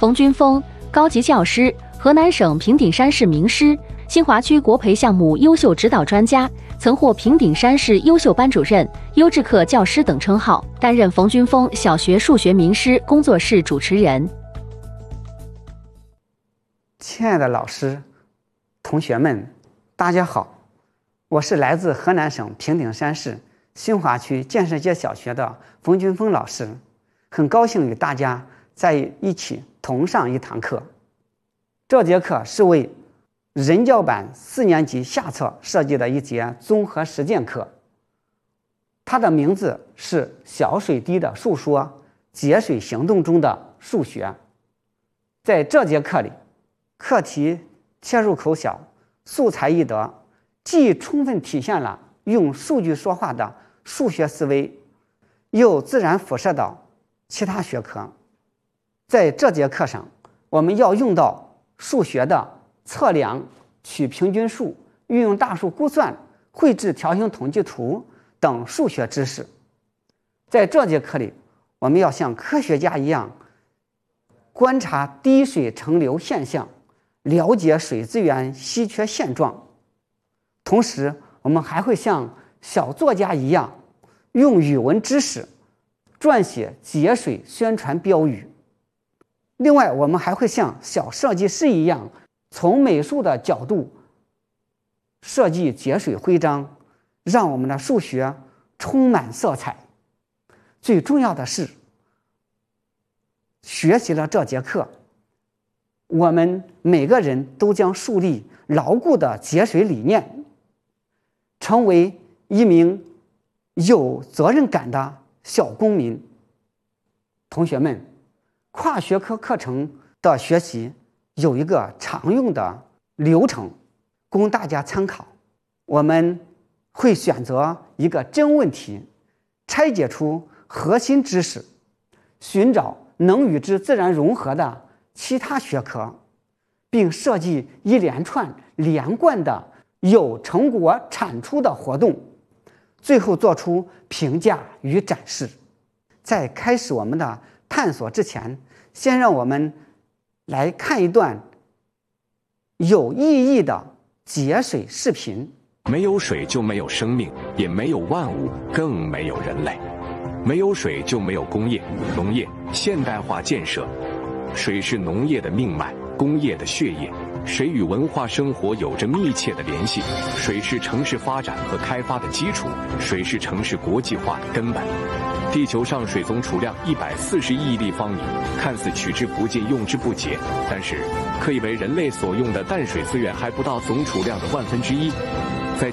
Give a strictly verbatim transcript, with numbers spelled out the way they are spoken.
冯军峰，高级教师，河南省平顶山市名师，新华区国培项目优秀指导专家，曾获平顶山市优秀班主任、优质课教师等称号，担任冯军峰小学数学名师工作室主持人。 亲爱的老师、同学们，大家好，我是来自河南省平顶山市新华区建设街小学的冯军峰老师，很高兴与大家在一起同上一堂课。这节课是为人教版四年级下册设计的一节综合实践课，它的名字是小水滴的述说，节水行动中的数学。在这节课里，课题切入口小，素材易得，既充分体现了用数据说话的数学思维，又自然辐射到其他学科。在这节课上，我们要用到数学的测量、取平均数、运用大数估算、绘制条形统计图等数学知识。在这节课里，我们要像科学家一样观察滴水成流现象，了解水资源稀缺现状。同时，我们还会像小作家一样，用语文知识撰写节水宣传标语。另外，我们还会像小设计师一样，从美术的角度设计节水徽章，让我们的数学充满色彩。最重要的是，学习了这节课，我们每个人都将树立牢固的节水理念，成为一名有责任感的小公民。同学们，跨学科课程的学习有一个常用的流程，供大家参考。我们会选择一个真问题，拆解出核心知识，寻找能与之自然融合的其他学科，并设计一连串连贯的有成果产出的活动，最后做出评价与展示。在开始我们的探索之前，先让我们来看一段有意义的节水视频。 没有水就没有生命，也没有万物，更没有人类。没有水就没有工业、农业、现代化建设。水是农业的命脉，工业的血液。水与文化生活有着密切的联系，水是城市发展和开发的基础，水是城市国际化的根本。地球上水总储量一百四十亿立方米，看似取之不尽用之不竭，但是可以为人类所用的淡水资源还不到总储量的万分之一。